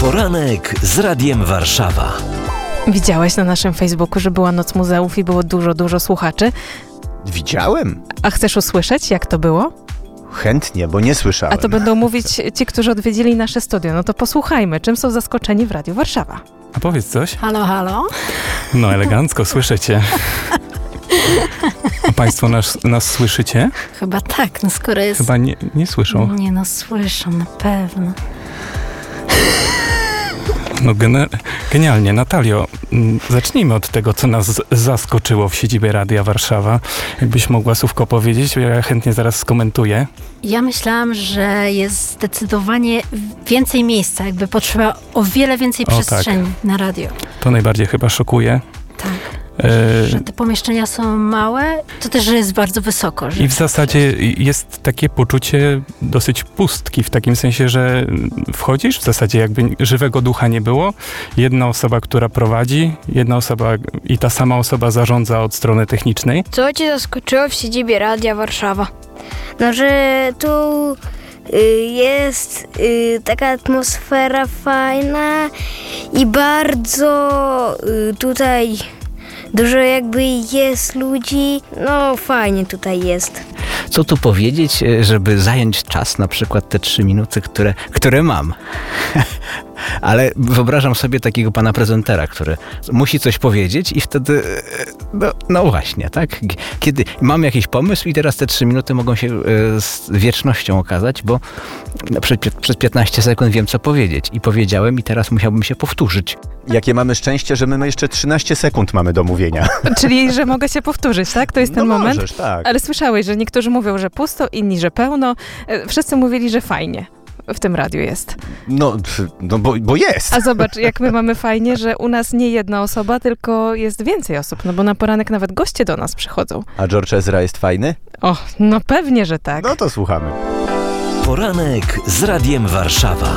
Poranek z Radiem Warszawa. Widziałeś na naszym Facebooku, że była Noc Muzeów i było dużo słuchaczy. Widziałem. A chcesz usłyszeć, jak to było? Chętnie, bo nie słyszałem. A to będą mówić ci, którzy odwiedzili nasze studio. No to posłuchajmy, czym są zaskoczeni w Radiu Warszawa. A powiedz coś. Halo, halo. No elegancko, słyszycie. A państwo nas słyszycie? Chyba tak, no skoro jest... Chyba nie słyszą. Nie no, słyszą, na pewno. No genialnie. Natalio, zacznijmy od tego, co nas zaskoczyło w siedzibie Radia Warszawa. Jakbyś mogła słówko powiedzieć, ja chętnie zaraz skomentuję. Ja myślałam, że jest zdecydowanie więcej miejsca, jakby potrzeba o wiele więcej przestrzeni na radio. To najbardziej chyba szokuje. Tak. Że te pomieszczenia są małe, to też, że jest bardzo wysoko. I w zasadzie jest takie poczucie dosyć pustki, w takim sensie, że wchodzisz, w zasadzie jakby żywego ducha nie było. Jedna osoba, która prowadzi, jedna osoba i ta sama osoba zarządza od strony technicznej. Co cię zaskoczyło w siedzibie Radia Warszawa? No, że tu jest taka atmosfera fajna i bardzo tutaj dużo jakby jest ludzi, no fajnie tutaj jest. Co tu powiedzieć, żeby zająć czas, na przykład te 3 minuty, które mam. Ale wyobrażam sobie takiego pana prezentera, który musi coś powiedzieć i wtedy, no właśnie, tak? Kiedy mam jakiś pomysł i teraz te 3 minuty mogą się z wiecznością okazać, bo przez 15 sekund wiem, co powiedzieć. I powiedziałem i teraz musiałbym się powtórzyć. Jakie mamy szczęście, że my jeszcze 13 sekund mamy do mówienia. Czyli, że mogę się powtórzyć, tak? To jest ten moment. Możesz, tak. Ale słyszałeś, że niektórzy mówią, że pusto, inni, że pełno. Wszyscy mówili, że fajnie w tym radiu jest. No bo jest. A zobacz, jak my mamy fajnie, że u nas nie jedna osoba, tylko jest więcej osób, no bo na poranek nawet goście do nas przychodzą. A George Ezra jest fajny? O, no pewnie, że tak. No to słuchamy. Poranek z Radiem Warszawa.